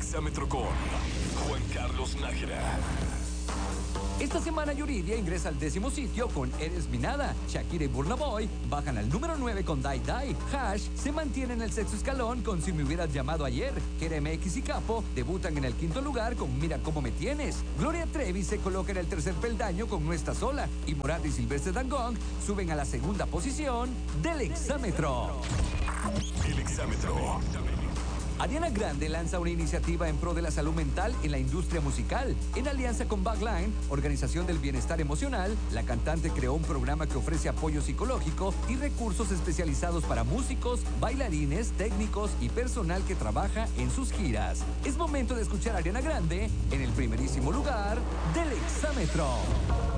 Exámetro con Juan Carlos Nájera. Esta semana Yuridia ingresa al 10º sitio con Eres mi nada. Shakira y Burna Boy bajan al número 9 con Die Die. Hash se mantiene en el 6º escalón con Si me hubieras llamado ayer. Kere MX y Capo debutan en el 5º lugar con Mira cómo me tienes. Gloria Trevi se coloca en el 3er peldaño con No estás sola. Y Morat y Silvestre Dangond suben a la 2ª posición del Exámetro. El Exámetro. Ariana Grande lanza una iniciativa en pro de la salud mental en la industria musical. En alianza con Backline, Organización del Bienestar Emocional, la cantante creó un programa que ofrece apoyo psicológico y recursos especializados para músicos, bailarines, técnicos y personal que trabaja en sus giras. Es momento de escuchar a Ariana Grande en el primerísimo lugar del Exámetro.